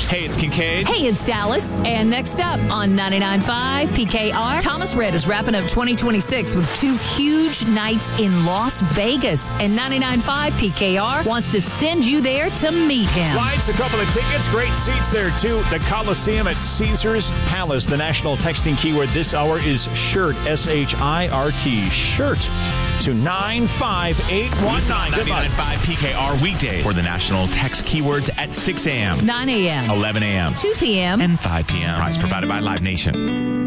Hey, it's Kincaid. Hey, it's Dallas. And next up on 99.5 PKR, Thomas Rhett is wrapping up 2026 with 2 huge nights in Las Vegas. And 99.5 PKR wants to send you there to meet him. Flights, a couple of tickets, great seats there, too. The Coliseum at Caesars Palace. The national texting keyword this hour is SHIRT, SHIRT, SHIRT, to 95819. 99.5 PKR weekdays for the national text keywords at 6 a.m., 9 a.m., 11 a.m., 2 p.m., and 5 p.m. Price provided by Live Nation.